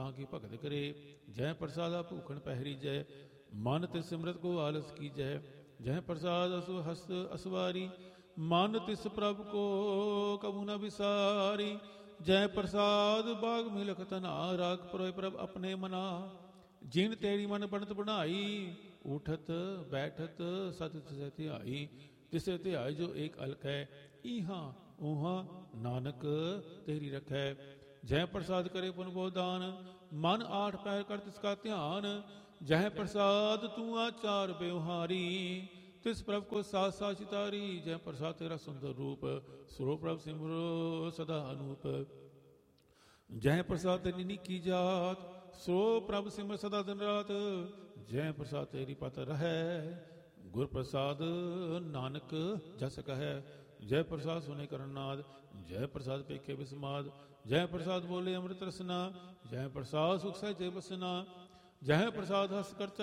ਤਾਂ ਕੀ ਭਗਤ ਕਰੇ। ਜੈ ਪ੍ਰਸਾਦਾ ਭੂਖਣ ਪਹਿਰੀ ਜੈ, ਮਨ ਤਿਸ ਸਿਮਰਤ ਕੋ ਆਲਸ ਕੀ ਜੈ। ਜੈ ਪ੍ਰਸਾਦ ਅਸੁ ਹਸਤ ਅਸਵਾਰੀ, ਮਨ ਤਿਸ ਪ੍ਰਭ ਕੋ ਕਬੂ ਨ ਵਿਸਾਰੀ। ਜੈ ਪ੍ਰਸਾਦ ਬਾਗ ਮਿਲਖ ਤਨਾ, ਰਾਗ ਪਰੋਇ ਪ੍ਰਭ ਆਪਣੇ ਮਨਾ। ਜਿਨ ਤੇਰੀ ਮਨ ਬਣਤ ਬਣਾਈ, ਉਠਤ ਬੈਠਤ ਸਤ ਤਿਸੈ ਧਿਆਈ। ਤਿਸੈ ਧਿਆਈ ਜੋ ਏਕ ਅਲਖ ਹੈ, ਈਹਾਂ ਊਹਾਂ ਨਾਨਕ ਤੇਰੀ ਰਖੈ। ਜੈ ਪ੍ਰਸਾਦ ਕਰੇ ਪੁਨ ਬਹੁ ਦਾਨ, ਮਨ ਆਠ ਪੈਰ ਕਰ ਤਿਸਕਾ ਧਿਆਨ। ਜੈ ਪ੍ਰਸਾਦ ਤੂੰ ਆਚਾਰ ਬਿਵਹਾਰੀ, ਤਿਸ ਪ੍ਰਭ ਕੋ ਸਾਥ ਸਾਥ ਚਿਤਾਰੀ। ਜੈ ਪ੍ਰਸਾਦ ਤੇਰਾ ਸੁੰਦਰ ਰੂਪ, ਸੋ ਪ੍ਰਭ ਸਿਮਰੋ ਸਦਾ ਅਨੂਪ। ਜੈ ਪ੍ਰਸਾਦ ਤੇਰੀ ਨਿੱਕੀ ਜਾਤ, ਸੋ ਪ੍ਰਭ ਸਿਮਰ ਸਦਾ ਦਿਨ ਰਾਤ। ਜੈ ਪ੍ਰਸਾਦ ਤੇਰੀ ਪਤ ਰਹੈ, ਗੁਰ ਪ੍ਰਸਾਦ ਨਾਨਕ ਜਸ ਕਹੈ। ਜੈ ਪ੍ਰਸਾਦ ਸੁਨੇ ਕਰਨਾਦ, ਜੈ ਪ੍ਰਸਾਦ ਪੇਖੇ ਬਿਸਮਾਦ। ਜੈ ਪ੍ਰਸਾਦ ਬੋਲੇ ਅੰਮ੍ਰਿਤ ਰਸਨਾ, ਜੈ ਪ੍ਰਸਾਦ ਸੁਖ ਸਹਿਜੇ ਬਸਨਾ। ਜੈ ਪ੍ਰਸਾਦ ਹਸ ਕਰ